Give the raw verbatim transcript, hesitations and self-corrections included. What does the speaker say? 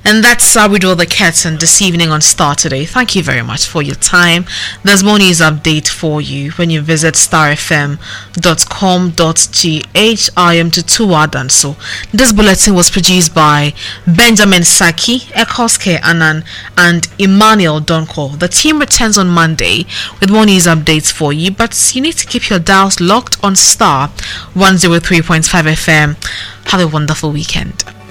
And that's how we draw the curtain this evening on Star Today. Thank you very much for your time. There's more news update for you when you visit star f m dot com dot g h. I am Tutua Danso. This bulletin was produced by Benjamin Saki, Ekoske Anan, and Emmanuel Donko. The team returns on Monday with more news updates for you, but you need to keep your dials locked on Star one oh three point five F M. Have a wonderful weekend.